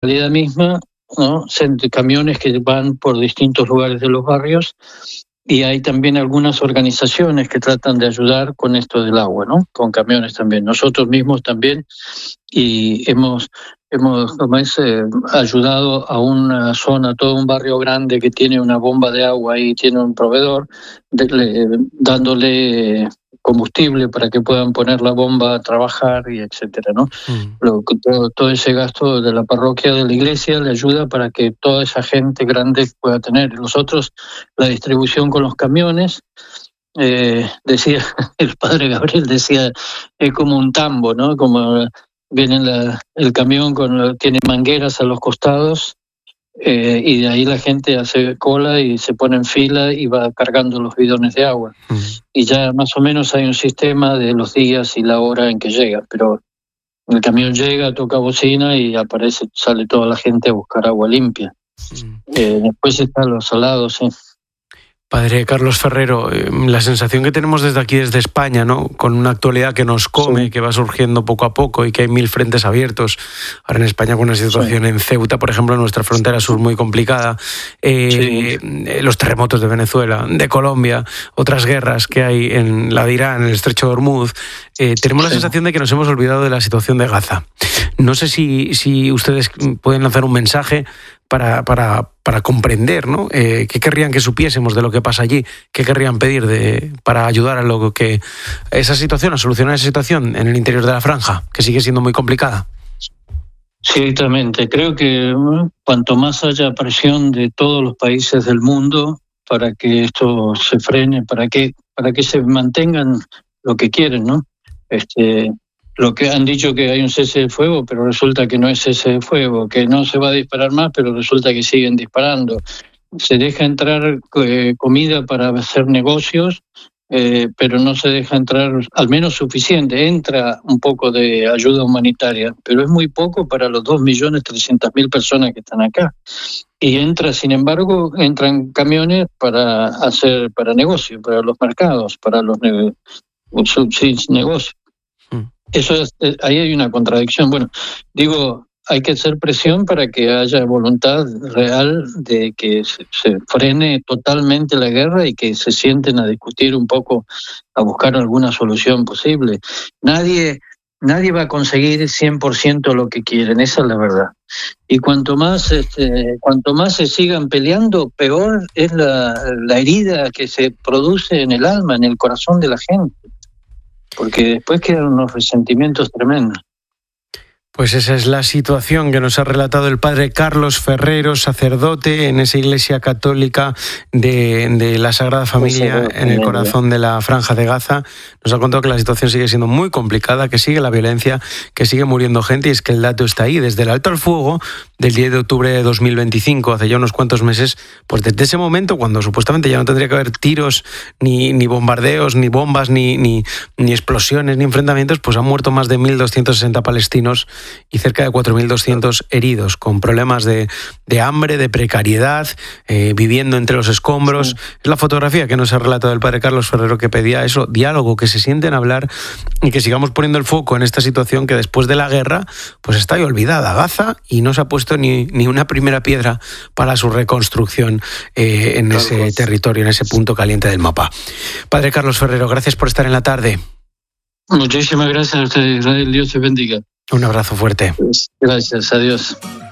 localidad misma, ¿no? Camiones que van por distintos lugares de los barrios, y hay también algunas organizaciones que tratan de ayudar con esto del agua, ¿no? Con camiones también. Nosotros mismos también, y hemos ayudado a una zona, todo un barrio grande que tiene una bomba de agua y tiene un proveedor, dándole combustible para que puedan poner la bomba a trabajar y etcétera, ¿no? Todo ese gasto de la parroquia, de la iglesia, le ayuda para que toda esa gente grande pueda tener. Nosotros, la distribución con los camiones, decía el padre Gabriel, decía, es como un tambo, ¿no? Como viene el camión tiene mangueras a los costados, y de ahí la gente hace cola y se pone en fila y va cargando los bidones de agua. Y ya más o menos hay un sistema de los días y la hora en que llega, pero el camión llega, toca bocina y sale toda la gente a buscar agua limpia. Después están los salados, sí. Padre Carlos Ferrero, la sensación que tenemos desde aquí, desde España, ¿no? Con una actualidad que nos come, que va surgiendo poco a poco y que hay 1000 frentes abiertos. Ahora en España con una situación en Ceuta, por ejemplo, en nuestra frontera sur muy complicada. Los terremotos de Venezuela, de Colombia, otras guerras que hay en la de Irán, en el Estrecho de Hormuz. Tenemos la sensación de que nos hemos olvidado de la situación de Gaza. No sé si ustedes pueden lanzar un mensaje para comprender, ¿no? ¿Qué querrían que supiésemos de lo que pasa allí? ¿Qué querrían pedir para ayudar a a solucionar esa situación en el interior de la franja, que sigue siendo muy complicada? Ciertamente, creo que cuanto más haya presión de todos los países del mundo para que esto se frene, para que se mantengan lo que quieren, ¿no? Lo que han dicho que hay un cese de fuego, pero resulta que no es cese de fuego, que no se va a disparar más, pero resulta que siguen disparando. Se deja entrar comida para hacer negocios, pero no se deja entrar, al menos suficiente. Entra un poco de ayuda humanitaria, pero es muy poco para los 2.300.000 personas que están acá. Y entran camiones para negocio, para los mercados, para los negocios. Ahí hay una contradicción. Bueno, hay que hacer presión para que haya voluntad real de que se frene totalmente la guerra y que se sienten a discutir un poco, a buscar alguna solución posible. Nadie va a conseguir 100% lo que quieren, esa es la verdad. Y cuanto más se sigan peleando, peor es la herida que se produce en el alma, en el corazón de la gente. Porque después quedan unos resentimientos tremendos. Pues esa es la situación que nos ha relatado el padre Carlos Ferrero, sacerdote en esa iglesia católica de la Sagrada Familia en el corazón de la Franja de Gaza. Nos ha contado que la situación sigue siendo muy complicada, que sigue la violencia, que sigue muriendo gente, y es que el dato está ahí. Desde el alto al fuego del 10 de octubre de 2025, hace ya unos cuantos meses, pues desde ese momento, cuando supuestamente ya no tendría que haber tiros, ni bombardeos, ni bombas, ni explosiones, ni enfrentamientos, pues han muerto más de 1.260 palestinos y cerca de 4.200 heridos, con problemas de hambre, de precariedad, viviendo entre los escombros. Sí. Es la fotografía que nos ha relatado el padre Carlos Ferrero, que pedía eso, diálogo, que se sienten a hablar y que sigamos poniendo el foco en esta situación que después de la guerra pues está ahí olvidada, Gaza, y no se ha puesto ni una primera piedra para su reconstrucción en ese territorio, en ese punto caliente del mapa. Padre Carlos Ferrero, gracias por estar en la tarde. Muchísimas gracias a ustedes, Israel, Dios te bendiga. Un abrazo fuerte. Gracias, adiós.